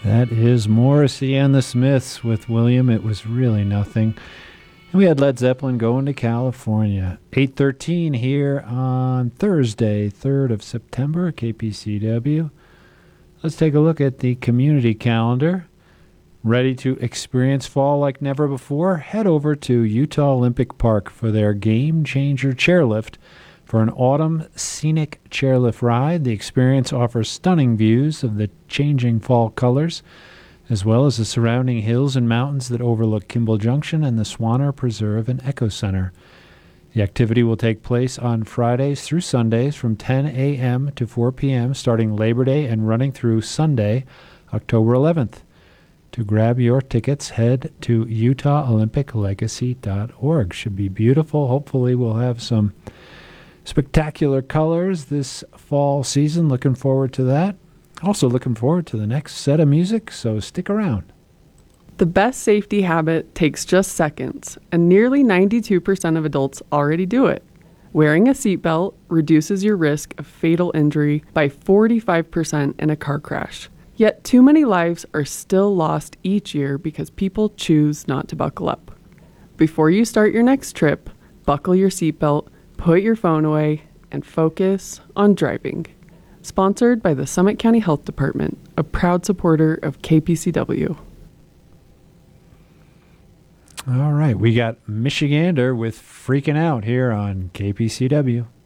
That is Morrissey and the Smiths with William. It was really nothing. And we had Led Zeppelin going to California. 8:13 here on Thursday, 3rd of September, KPCW. Let's take a look at the community calendar. Ready to experience fall like never before? Head over to Utah Olympic Park for their Game Changer Chairlift for an autumn scenic chairlift ride. The experience offers stunning views of the changing fall colors, as well as the surrounding hills and mountains that overlook Kimball Junction and the Swanner Preserve and Eco Center. The activity will take place on Fridays through Sundays from 10 a.m. to 4 p.m., starting Labor Day and running through Sunday, October 11th. To grab your tickets, head to UtahOlympicLegacy.org. Should be beautiful. Hopefully we'll have some spectacular colors this fall season. Looking forward to that. Also looking forward to the next set of music, so stick around. The best safety habit takes just seconds, and nearly 92% of adults already do it. Wearing a seatbelt reduces your risk of fatal injury by 45% in a car crash. Yet too many lives are still lost each year because people choose not to buckle up. Before you start your next trip, buckle your seatbelt, put your phone away, and focus on driving. Sponsored by the Summit County Health Department, a proud supporter of KPCW. All right, we got Michigander with Freaking Out here on KPCW.